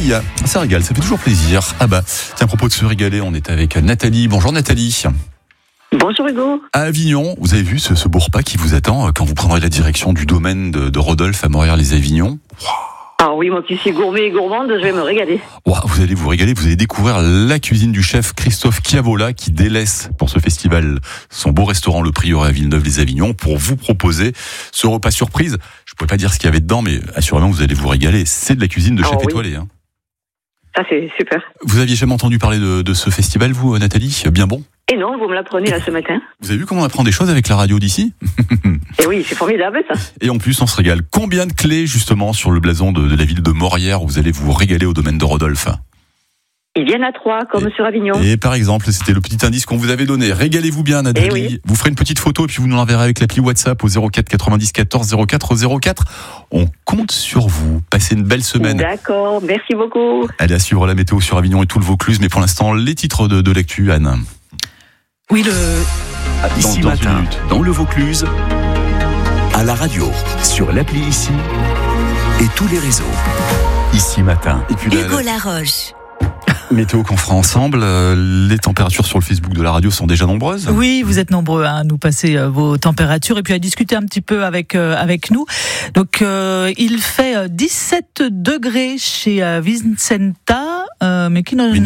Oui, ça régale, ça fait toujours plaisir. Ah bah, tiens, à propos de se régaler, on est avec Nathalie. Bonjour Nathalie. Bonjour Hugo. À Avignon, vous avez vu ce beau repas qui vous attend quand vous prendrez la direction du domaine de Rodolphe à Morières-les-Avignon. Ah oui, moi qui suis gourmet et gourmande, je vais me régaler. Wow, vous allez vous régaler, vous allez découvrir la cuisine du chef Christophe Chiavola qui délaisse pour ce festival son beau restaurant Le Prieuré à Villeneuve-les-Avignon pour vous proposer ce repas surprise. Je ne pourrais pas dire ce qu'il y avait dedans, mais assurément vous allez vous régaler. C'est de la cuisine de chef étoilé. Hein. Ça c'est super. Vous aviez jamais entendu parler de ce festival, vous Nathalie? Bien bon? Et non, vous me l'apprenez là ce matin. Vous avez vu comment on apprend des choses avec la radio d'ici? Et oui, c'est formidable ça. Et en plus, on se régale. Combien de clés justement sur le blason de la ville de Morières où vous allez vous régaler au domaine de Rodolphe? Ils viennent à 3, comme sur Avignon. Et par exemple, c'était le petit indice qu'on vous avait donné. Régalez-vous bien, Nathalie. Oui. Vous ferez une petite photo et puis vous nous l'enverrez avec l'appli WhatsApp au 04 90 14 04 04. On compte sur vous. Passez une belle semaine. D'accord, merci beaucoup. Allez à suivre la météo sur Avignon et tout le Vaucluse. Mais pour l'instant, les titres de l'actu, Anne. Oui, Ici matin, dans le Vaucluse, à la radio, sur l'appli Ici et tous les réseaux. Ici matin. Et puis Hugo Laroche. Météo qu'on fera ensemble. Les températures sur le Facebook de la radio sont déjà nombreuses. Oui, vous êtes nombreux à nous passer vos températures et puis à discuter un petit peu avec nous. Donc, il fait 17 degrés chez Vincenta, mais qui ne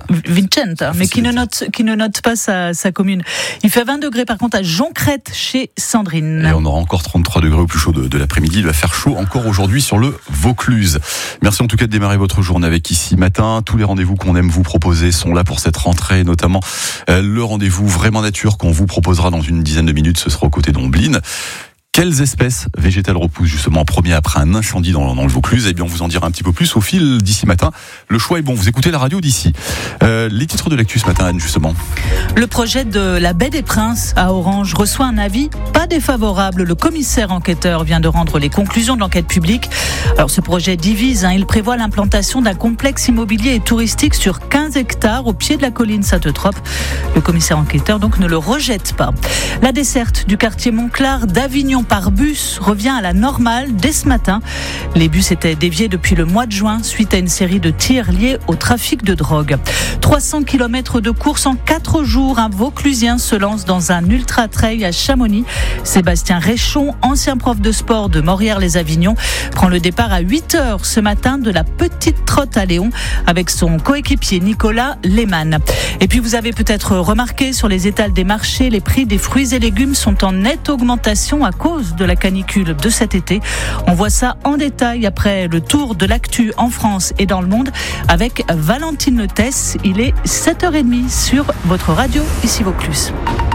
note pas sa commune. Il fait 20 degrés par contre à Joncrête chez Sandrine. Et on aura encore 33 degrés au plus chaud de l'après-midi. Il va faire chaud encore aujourd'hui sur le Vaucluse. Merci en tout cas de démarrer votre journée avec Ici Matin. Tous les rendez-vous qu'on aime vous proposer sont là pour cette rentrée, notamment le rendez-vous Vraiment Nature qu'on vous proposera dans une dizaine de minutes. Ce sera aux côtés d'Omblin. Quelles espèces végétales repoussent justement en premier après un incendie dans le Vaucluse? Eh bien, on vous en dira un petit peu plus au fil d'Ici Matin. Le choix est bon, vous écoutez la radio d'ici. Les titres de l'actu ce matin, Anne, justement. Le projet de la baie des Princes à Orange reçoit un avis pas défavorable. Le commissaire enquêteur vient de rendre les conclusions de l'enquête publique. Alors, ce projet divise. Il prévoit l'implantation d'un complexe immobilier et touristique sur 15 hectares au pied de la colline Sainte-Eutrope. Le commissaire enquêteur, donc, ne le rejette pas. La desserte du quartier Montclar d'Avignon par bus revient à la normale dès ce matin. Les bus étaient déviés depuis le mois de juin suite à une série de tirs liés au trafic de drogue. 300 km de course en 4 jours. Un Vauclusien se lance dans un ultra-trail à Chamonix. Sébastien Réchon, ancien prof de sport de Morières-les-Avignon, prend le départ à 8h ce matin de la Petite Trotte à Léon avec son coéquipier Nicolas Lehmann. Et puis vous avez peut-être remarqué sur les étals des marchés, les prix des fruits et légumes sont en nette augmentation à cause de la canicule de cet été. On voit ça en détail après le tour de l'actu en France et dans le monde avec Valentine Letesse. Il est 7h30 sur votre radio Ici Vaucluse.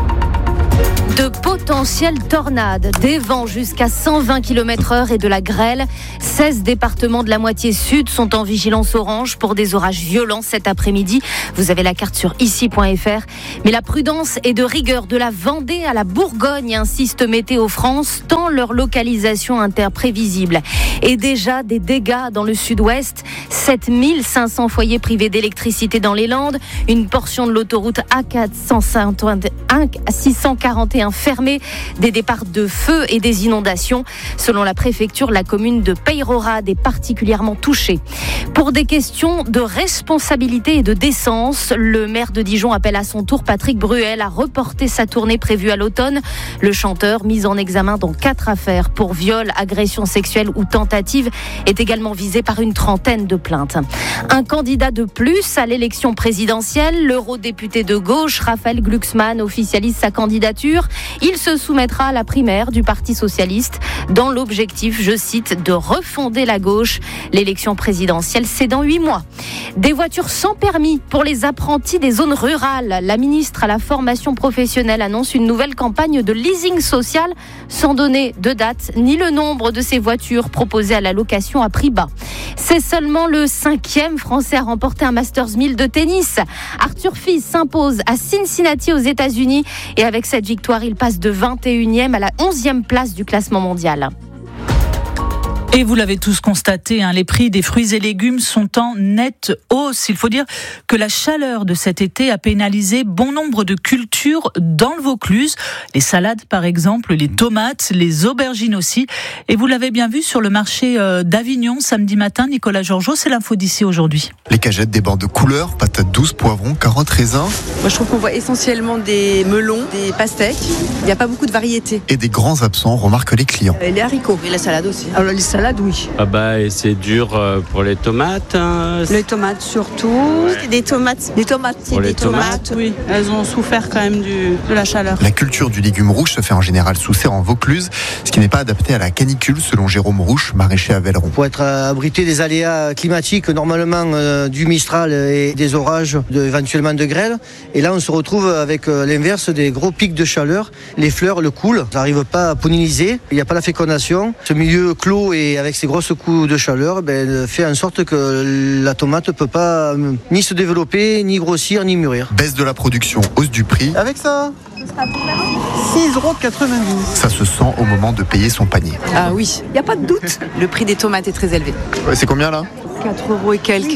De potentielles tornades, des vents jusqu'à 120 km/h et de la grêle. 16 départements de la moitié sud sont en vigilance orange pour des orages violents cet après-midi. Vous avez la carte sur ici.fr. Mais la prudence est de rigueur de la Vendée à la Bourgogne, insiste Météo France, tant leur localisation interprévisible. Et déjà des dégâts dans le sud-ouest. 7500 foyers privés d'électricité dans les Landes. Une portion de l'autoroute A641 fermée, des départs de feu et des inondations. Selon la préfecture, la commune de Peyrehorade est particulièrement touchée. Pour des questions de responsabilité et de décence, le maire de Dijon appelle à son tour Patrick Bruel à reporter sa tournée prévue à l'automne. Le chanteur, mis en examen dans 4 affaires pour viol, agression sexuelle ou tentative, est également visé par une trentaine de plaintes. Un candidat de plus à l'élection présidentielle, l'eurodéputé de gauche, Raphaël Glucksmann, officialise sa candidature. Il se soumettra à la primaire du Parti socialiste dans l'objectif, je cite, de refonder la gauche. L'élection présidentielle, c'est dans 8 mois. Des voitures sans permis pour les apprentis des zones rurales. La ministre à la formation professionnelle annonce une nouvelle campagne de leasing social sans donner de date ni le nombre de ces voitures proposées à la location à prix bas. C'est seulement le 5e Français à remporter un Masters 1000 de tennis. Arthur Fils s'impose à Cincinnati aux États-Unis et avec cette victoire, il passe de 21e à la 11e place du classement mondial. Et vous l'avez tous constaté, les prix des fruits et légumes sont en nette hausse. Il faut dire que la chaleur de cet été a pénalisé bon nombre de cultures dans le Vaucluse. Les salades par exemple, les tomates, les aubergines aussi. Et vous l'avez bien vu sur le marché d'Avignon samedi matin, Nicolas Georgeot, c'est l'info d'ici aujourd'hui. Les cagettes débordent de couleurs, patates douces, poivrons, carottes, raisins. Moi je trouve qu'on voit essentiellement des melons, des pastèques. Il n'y a pas beaucoup de variétés. Et des grands absents, remarquent les clients. Et les haricots. Et la salade aussi. Alors les salades, oui. Et c'est dur pour les tomates. Les tomates surtout. Ouais. Des tomates. Des tomates. Pour les tomates. Oui, elles ont souffert quand même de la chaleur. La culture du légume rouge se fait en général sous serre en Vaucluse, ce qui n'est pas adapté à la canicule, selon Jérôme Rouche, maraîcher à Velleron. Pour être abrité des aléas climatiques, normalement du Mistral et des orages, éventuellement de grêle. Et là, on se retrouve avec l'inverse, des gros pics de chaleur. Les fleurs le coulent, ça n'arrive pas à polliniser, il n'y a pas la fécondation. Ce milieu clos et avec ces grosses coups de chaleur fait en sorte que la tomate ne peut pas ni se développer, ni grossir, ni mûrir. Baisse de la production, hausse du prix. Avec ça, 6,90 €. Ça se sent au moment de payer son panier. Ah oui, il n'y a pas de doute. Le prix des tomates est très élevé. Ouais, c'est combien là ? 4 € et quelques.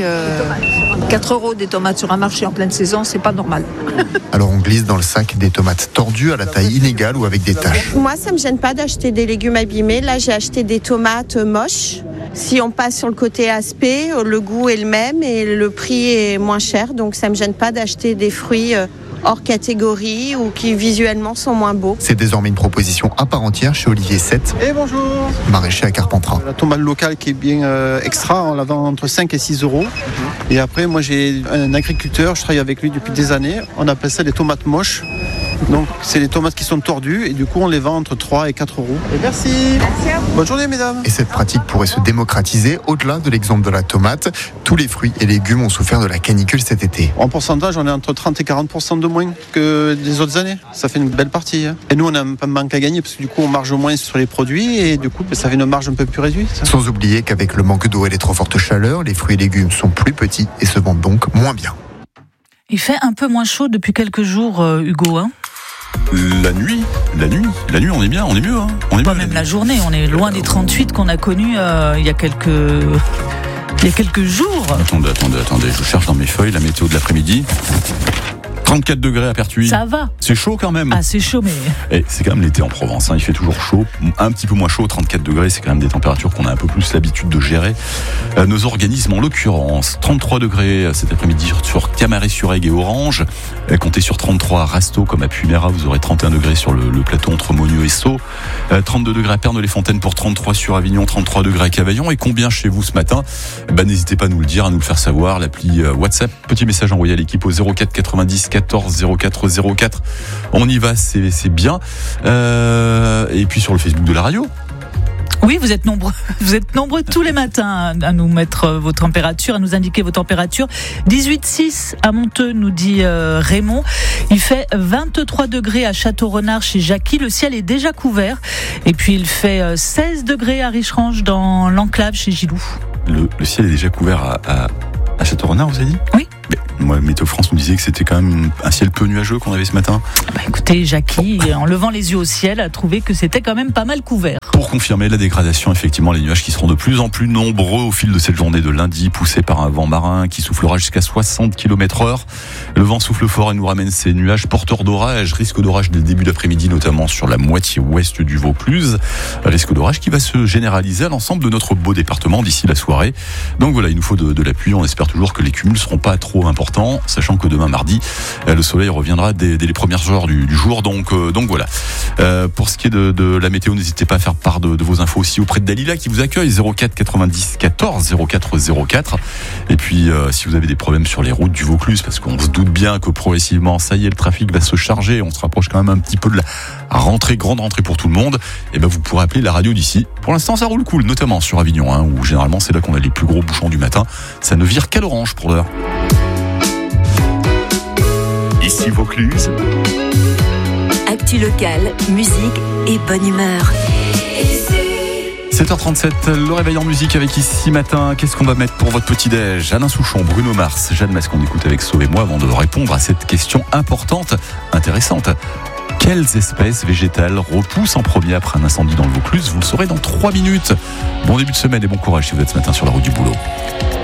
4 € des tomates sur un marché en pleine saison, c'est pas normal. Alors on glisse dans le sac des tomates tordues à la taille inégale ou avec des taches. Moi, ça me gêne pas d'acheter des légumes abîmés. Là, j'ai acheté des tomates moches. Si on passe sur le côté aspect, le goût est le même et le prix est moins cher. Donc ça me gêne pas d'acheter des fruits hors catégorie ou qui visuellement sont moins beaux. C'est désormais une proposition à part entière chez Olivier 7. Et bonjour. Maraîcher à Carpentras. La tomate locale qui est bien extra, on la vend entre 5 et 6 €. Et après, moi j'ai un agriculteur, je travaille avec lui depuis des années. On appelle ça des tomates moches. Donc c'est les tomates qui sont tordues et du coup on les vend entre 3 et 4 €. Et merci. Bonne journée mesdames. Et cette pratique pourrait se démocratiser au-delà de l'exemple de la tomate. Tous les fruits et légumes ont souffert de la canicule cet été. En pourcentage, on est entre 30 et 40% de moins que les autres années. Ça fait une belle partie. Et nous on a un manque à gagner parce que du coup on marge moins sur les produits et du coup ça fait une marge un peu plus réduite. Sans oublier qu'avec le manque d'eau et les trop fortes chaleurs, les fruits et légumes sont plus petits et se vendent donc moins bien. Il fait un peu moins chaud depuis quelques jours, Hugo. La nuit, on est bien, on est mieux. On est Pas mieux, même la journée, on est loin des 38 qu'on a connus il y a quelques jours. Attendez, je cherche dans mes feuilles la météo de l'après-midi. 34 degrés à Pertuis. Ça va. C'est chaud quand même. Ah, c'est chaud, mais... Et c'est quand même l'été en Provence, il fait toujours chaud, un petit peu moins chaud, 34 degrés, c'est quand même des températures qu'on a un peu plus l'habitude de gérer. Nos organismes, en l'occurrence, 33 degrés cet après-midi sur Camaret-sur-Aigle et Orange, comptez sur 33 à Rasteau comme à Puy-Méra, vous aurez 31 degrés sur le plateau entre Monieux et Sceaux, 32 degrés à Pernes-les-Fontaines pour 33 sur Avignon, 33 degrés à Cavaillon. Et combien chez vous ce matin ? N'hésitez pas à nous le dire, à nous le faire savoir, l'appli WhatsApp, petit message envoyé à l'équipe au 04 90 14 04 04. On y va, c'est bien. Et puis sur le Facebook de la radio. Oui, vous êtes nombreux tous les matins à nous mettre vos températures, à nous indiquer vos températures. 18,6 à Monteux, nous dit Raymond. Il fait 23 degrés à Château-Renard chez Jackie. Le ciel est déjà couvert. Et puis il fait 16 degrés à Richerange dans l'enclave chez Gilou. Le ciel est déjà couvert à Château-Renard, vous avez dit ? Oui. Mais moi, Météo France nous disait que c'était quand même un ciel peu nuageux qu'on avait ce matin. Écoutez, Jackie, en levant les yeux au ciel, a trouvé que c'était quand même pas mal couvert. Pour confirmer la dégradation, effectivement, les nuages qui seront de plus en plus nombreux au fil de cette journée de lundi, poussés par un vent marin qui soufflera jusqu'à 60 km/h. Le vent souffle fort et nous ramène ces nuages porteurs d'orage. Risque d'orage dès le début d'après-midi, notamment sur la moitié ouest du Vaucluse. Risque d'orage qui va se généraliser à l'ensemble de notre beau département d'ici la soirée. Donc voilà, il nous faut de la pluie. On espère toujours que les cumuls seront pas trop importants, sachant que demain mardi, le soleil reviendra dès les premières heures du jour. Donc voilà. Pour ce qui est de la météo, n'hésitez pas à faire part de vos infos aussi auprès de Dalila qui vous accueille, 04 90 14 04 04. Et puis si vous avez des problèmes sur les routes du Vaucluse, parce qu'on se doute bien que progressivement, ça y est, le trafic va se charger, on se rapproche quand même un petit peu de la grande rentrée pour tout le monde, et vous pourrez appeler la radio d'ici. Pour l'instant, ça roule cool, notamment sur Avignon, où généralement c'est là qu'on a les plus gros bouchons du matin. Ça ne vire qu'à l'orange pour l'heure. Ici Vaucluse. Actu locale, musique et bonne humeur. 7h37, le réveil en musique avec Ici Matin. Qu'est-ce qu'on va mettre pour votre petit-déj ? Alain Souchon, Bruno Mars, Jeanne Mas qu'on écoute avec Sauvez-moi avant de répondre à cette question importante, intéressante. Quelles espèces végétales repoussent en premier après un incendie dans le Vaucluse? Vous le saurez dans 3 minutes. Bon début de semaine et bon courage si vous êtes ce matin sur la route du boulot.